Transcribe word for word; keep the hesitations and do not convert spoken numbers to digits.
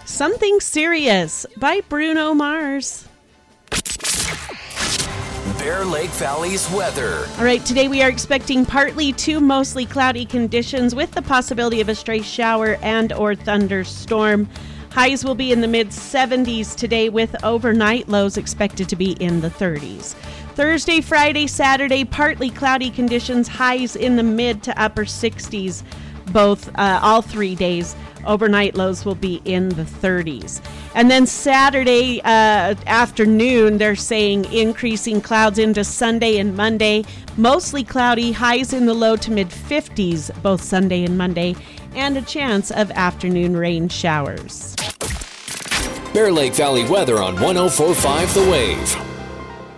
Something Serious by Bruno Mars. Bear Lake Valley's weather. All right, today we are expecting partly to mostly cloudy conditions with the possibility of a stray shower and or thunderstorm. Highs will be in the mid seventies today with overnight lows expected to be in the thirties. Thursday, Friday, Saturday, partly cloudy conditions, highs in the mid to upper sixties, both uh, all three days. Overnight lows will be in the thirties. And then Saturday uh, afternoon, they're saying increasing clouds into Sunday and Monday. Mostly cloudy, highs in the low to mid fifties, both Sunday and Monday, and a chance of afternoon rain showers. Bear Lake Valley weather on one oh four point five The Wave.